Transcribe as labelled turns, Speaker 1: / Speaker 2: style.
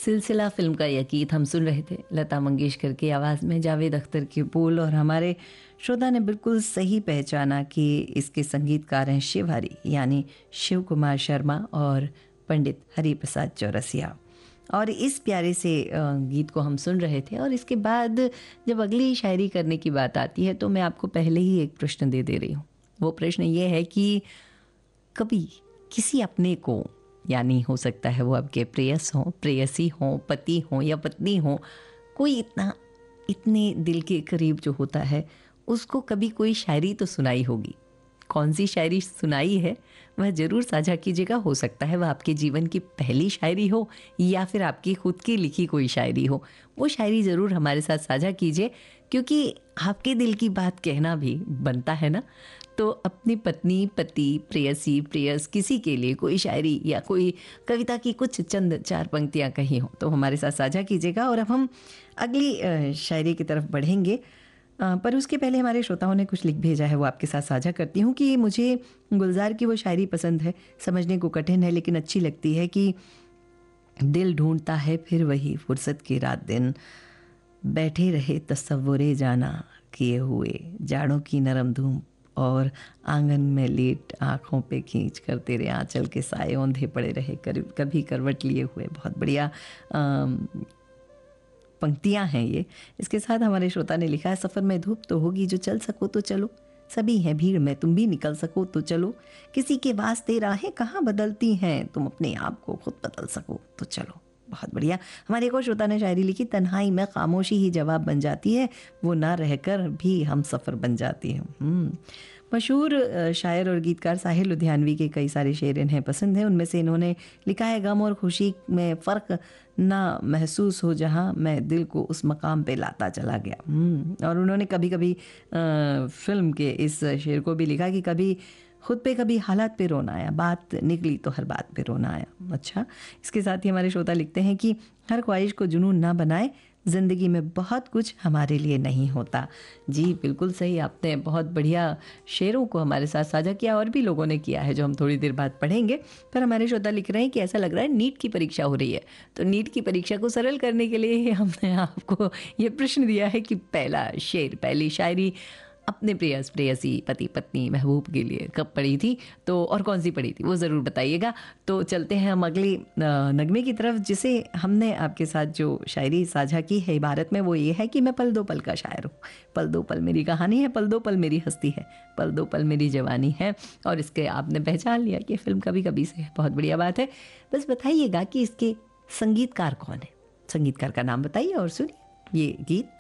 Speaker 1: सिलसिला फिल्म का यह गीत हम सुन रहे थे लता मंगेशकर की आवाज़ में, जावेद अख्तर के बोल, और हमारे श्रोता ने बिल्कुल सही पहचाना कि इसके संगीतकार हैं शिव हरी, यानी शिव कुमार शर्मा और पंडित हरिप्रसाद चौरसिया। और इस प्यारे से गीत को हम सुन रहे थे। और इसके बाद जब अगली शायरी करने की बात आती है तो मैं आपको पहले ही एक प्रश्न दे रही हूँ। वो प्रश्न ये है कि कभी किसी अपने को, यानी हो सकता है वो आपके प्रेयस हों, प्रेयसी हों, पति हों या पत्नी हों, कोई इतने दिल के करीब जो होता है, उसको कभी कोई शायरी तो सुनाई होगी। कौन सी शायरी सुनाई है वह ज़रूर साझा कीजिएगा। हो सकता है वह आपके जीवन की पहली शायरी हो या फिर आपकी खुद की लिखी कोई शायरी हो। वो शायरी ज़रूर हमारे साथ साझा कीजिए, क्योंकि आपके दिल की बात कहना भी बनता है ना। तो अपनी पत्नी, पति, प्रेयसी, प्रेयस, किसी के लिए कोई शायरी या कोई कविता की कुछ चंद 4 पंक्तियाँ कही हों तो हमारे साथ साझा कीजिएगा। और अब हम अगली शायरी की तरफ बढ़ेंगे, पर उसके पहले हमारे श्रोताओं ने कुछ लिख भेजा है, वो आपके साथ साझा करती हूँ कि मुझे गुलजार की वो शायरी पसंद है, समझने को कठिन है लेकिन अच्छी लगती है कि दिल ढूंढता है फिर वही फुर्सत की रात दिन, बैठे रहे तसव्वुरे जाना किए हुए, जाड़ों की नरम धूप और आंगन में लेट आँखों पे खींच कर तेरे आंचल के साए औंधे पड़े रहे, कभी करवट लिए हुए। बहुत बढ़िया पंक्तियां हैं ये। इसके साथ हमारे श्रोता ने लिखा है, सफ़र में धूप तो होगी, जो चल सको तो चलो, सभी हैं भीड़ में तुम भी निकल सको तो चलो, किसी के वास्ते राहें कहाँ बदलती हैं, तुम अपने आप को खुद बदल सको तो चलो। बहुत बढ़िया। हमारे एक और श्रोता ने शायरी लिखी, तन्हाई में खामोशी ही जवाब बन जाती है, वो ना रहकर भी हम सफ़र बन जाती है। मशहूर शायर और गीतकार साहिल लुधियानवी के कई सारे शेर इन्हें पसंद हैं। उनमें से इन्होंने लिखा है, गम और खुशी में फ़र्क ना महसूस हो जहाँ मैं दिल को उस मकाम पे लाता चला गया। और उन्होंने कभी कभी फिल्म के इस शेर को भी लिखा कि कभी खुद पे कभी हालात पे रोना आया, बात निकली तो हर बात पे रोना आया। अच्छा, इसके साथ ही हमारे श्रोता लिखते हैं कि हर ख्वाहिश को जुनून ना बनाए, ज़िंदगी में बहुत कुछ हमारे लिए नहीं होता। जी बिल्कुल सही, आपने बहुत बढ़िया शेरों को हमारे साथ साझा किया और भी लोगों ने किया है जो हम थोड़ी देर बाद पढ़ेंगे। पर हमारे श्रोता लिख रहे हैं कि ऐसा लग रहा है नीट की परीक्षा हो रही है, तो नीट की परीक्षा को सरल करने के लिए हमने आपको ये प्रश्न दिया है कि पहला शेर, पहली शायरी अपने प्रेयस, प्रेयसी, पति, पत्नी, महबूब के लिए कब पढ़ी थी, तो और कौन सी पढ़ी थी वो ज़रूर बताइएगा। तो चलते हैं हम अगले नगमे की तरफ, जिसे हमने आपके साथ जो शायरी साझा की है इबारत में, वो ये है कि मैं पल दो पल का शायर हूँ, पल दो पल मेरी कहानी है, पल दो पल मेरी हस्ती है, पल दो पल मेरी जवानी है। और इसके आपने पहचान लिया कि फिल्म कभी कभी से है। बहुत बढ़िया बात है। बस बताइएगा कि इसके संगीतकार कौन है, संगीतकार का नाम बताइए और सुनिए ये गीत।